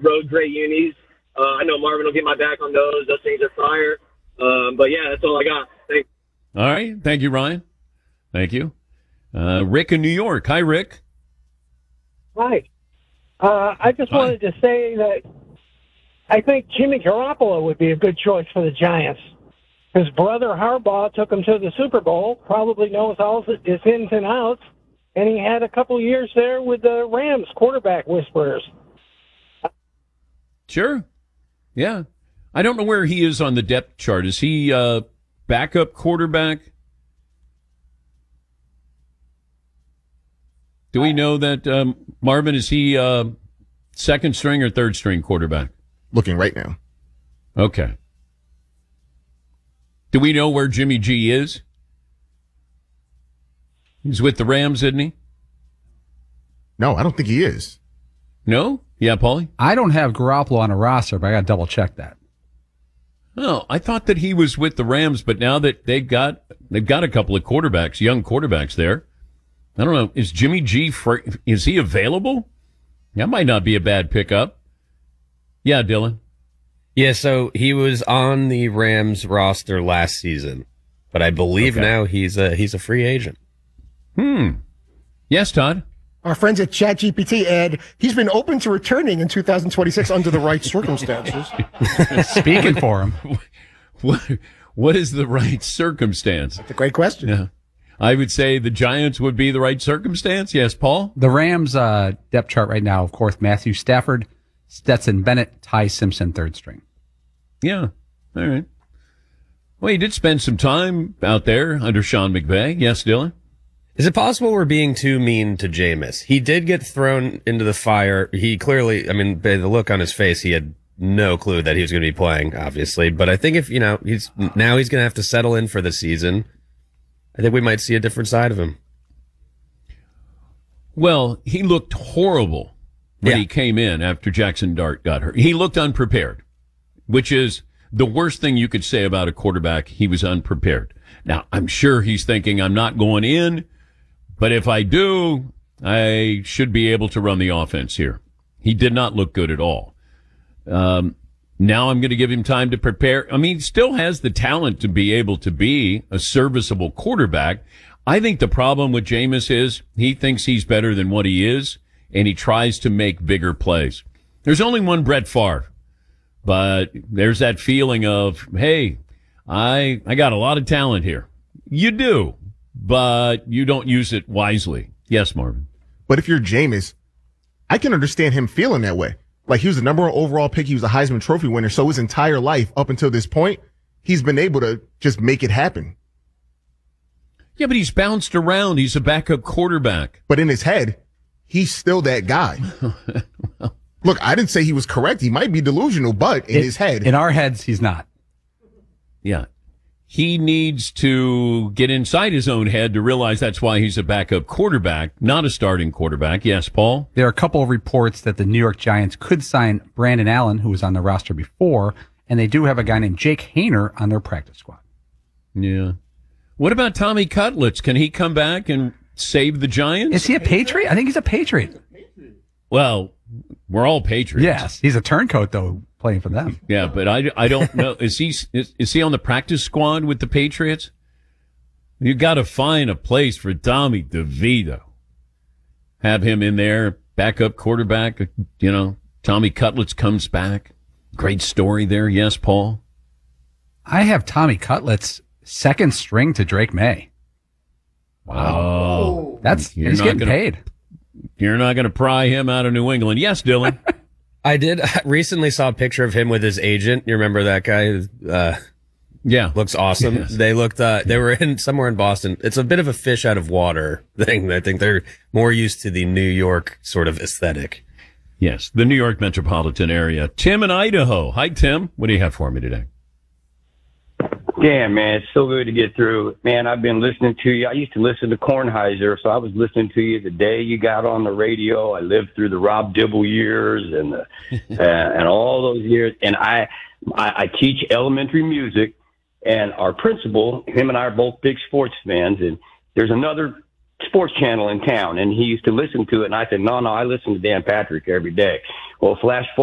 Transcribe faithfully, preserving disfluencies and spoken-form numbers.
road great unis. Uh, I know Marvin will get my back on those. Those things are fire. Um, but, yeah, that's all I got. Thanks. All right. Thank you, Ryan. Thank you. Uh, Rick in New York. Hi, Rick. Hi. Uh, I just Hi. wanted to say that I think Jimmy Garoppolo would be a good choice for the Giants. His brother Harbaugh took him to the Super Bowl, probably knows all his ins and outs, and he had a couple years there with the Rams quarterback whisperers. Sure. Yeah. I don't know where he is on the depth chart. Is he uh, backup quarterback? Do we know that, um, Marvin, is he uh, second string or third string quarterback? Looking right now. Okay. Do we know where Jimmy G is? He's with the Rams, isn't he? No, I don't think he is. No? Yeah, Paulie? I don't have Garoppolo on a roster, but I got to double check that. Oh, I thought that he was with the Rams, but now that they've got they've got a couple of quarterbacks, young quarterbacks there. I don't know. Is Jimmy G, fr- is he available? That might not be a bad pickup. Yeah, Dylan. Yeah, so he was on the Rams roster last season, but I believe Okay. now he's a he's a free agent. Hmm. Yes, Todd. Our friends at ChatGPT add, he's been open to returning in two thousand twenty-six under the right circumstances. Speaking for him. What what is the right circumstance? That's a great question. Yeah. I would say the Giants would be the right circumstance. Yes, Paul? The Rams uh, depth chart right now, of course, Matthew Stafford, Stetson Bennett, Ty Simpson, third string. Yeah. All right. Well, he did spend some time out there under Sean McVay. Yes, Dylan? Is it possible we're being too mean to Jameis? He did get thrown into the fire. He clearly, I mean, by the look on his face, he had no clue that he was going to be playing, obviously. But I think if, you know, he's now he's going to have to settle in for the season. I think we might see a different side of him. Well, he looked horrible when Yeah. he came in after Jackson Dart got hurt. He looked unprepared, which is the worst thing you could say about a quarterback. He was unprepared. Now, I'm sure he's thinking, I'm not going in, but if I do, I should be able to run the offense here. He did not look good at all. Um, now I'm going to give him time to prepare. I mean, he still has the talent to be able to be a serviceable quarterback. I think the problem with Jameis is he thinks he's better than what he is, and he tries to make bigger plays. There's only one Brett Favre, but there's that feeling of, hey, I I got a lot of talent here. You do, but you don't use it wisely. Yes, Marvin. But if you're Jameis, I can understand him feeling that way. Like, he was the number one overall pick. He was a Heisman Trophy winner. So his entire life up until this point, he's been able to just make it happen. Yeah, but he's bounced around. He's a backup quarterback. But in his head, he's still that guy. Look, I didn't say he was correct. He might be delusional, but in It- his head. In our heads, he's not. Yeah. He needs to get inside his own head to realize that's why he's a backup quarterback, not a starting quarterback. Yes, Paul? There are a couple of reports that the New York Giants could sign Brandon Allen, who was on the roster before, and they do have a guy named Jake Hayner on their practice squad. Yeah. What about Tommy Cutlets? Can he come back and save the Giants? Is he a Patriot? I think he's a Patriot. Well, we're all Patriots. Yes, he's a turncoat, though, playing for them. Yeah, but I, I don't know. Is he is, is he on the practice squad with the Patriots? You got to find a place for Tommy DeVito. Have him in there, backup quarterback. You know, Tommy Cutlets comes back. Great story there. Yes, Paul? I have Tommy Cutlets second string to Drake May. Wow. That's You're he's not getting gonna- paid. You're not going to pry him out of New England. Yes, Dylan. I did I recently saw a picture of him with his agent. You remember that guy? Uh, yeah. Looks awesome. Yes. They looked, uh, they were in somewhere in Boston. It's a bit of a fish out of water thing. I think they're more used to the New York sort of aesthetic. Yes, the New York metropolitan area. Tim in Idaho. Hi, Tim. What do you have for me today? Damn, man, it's so good to get through. Man, I've been listening to you. I used to listen to Kornheiser, so I was listening to you the day you got on the radio. I lived through the Rob Dibble years and the, uh, and all those years. And I, I, I teach elementary music, and our principal, him and I are both big sports fans, and there's another sports channel in town, and he used to listen to it, and I said, no, no, I listen to Dan Patrick every day. Well, flash forward.